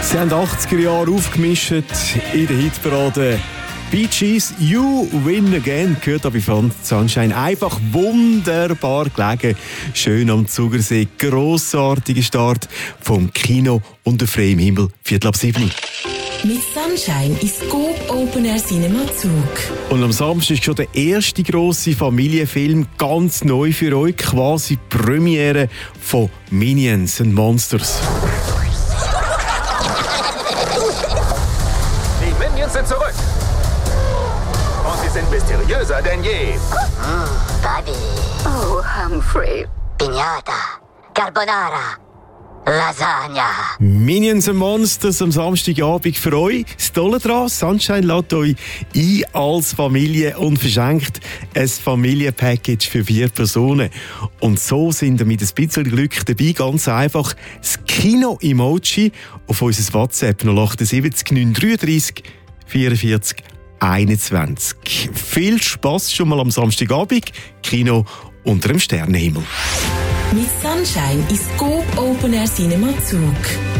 Sie haben 80er Jahre aufgemischt in der Hitparade. Bee Gees, You Win Again, gehört aber von Sunshine. Einfach wunderbar gelegen. Schön am Zugersee. Grossartiger Start vom Kino unter freiem Himmel. 6:15. Mit Sunshine ist Coop Open Air Cinema Zug. Und am Samstag ist schon der erste grosse Familienfilm ganz neu für euch. Quasi die Premiere von Minions and Monsters. Die Minions sind zurück. Und sie sind mysteriöser denn je. Buddy. Oh, Humphrey. Piñata. Carbonara. Lasagna. Minions and Monsters am Samstagabend für euch. Das Tolle daran, Sunshine lädt euch ein als Familie und verschenkt ein Familienpackage für 4 Personen. Und so sind wir mit ein bisschen Glück dabei. Ganz einfach das Kino-Emoji auf unser WhatsApp 078 933 44 21. Viel Spass schon mal am Samstagabend. Kino unter dem Sternenhimmel. Mit Sunshine ist Coop Open Air Cinema Zug.